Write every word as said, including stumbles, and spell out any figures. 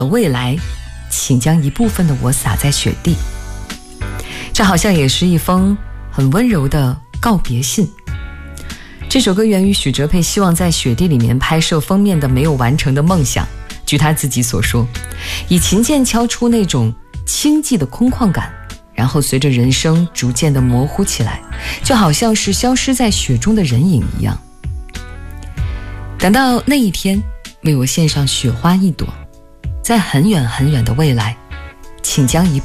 未来，请将一部分的我洒在雪地。这好像也是一封很温柔的告别信。这首歌源于许哲佩希望在雪地里面拍摄封面的没有完成的梦想。据他自己所说，以琴键敲出那种清寂的空旷感，然后随着人声逐渐的模糊起来，就好像是消失在雪中的人影一样。等到那一天，为我献上雪花一朵，在很远很远的未来，请将一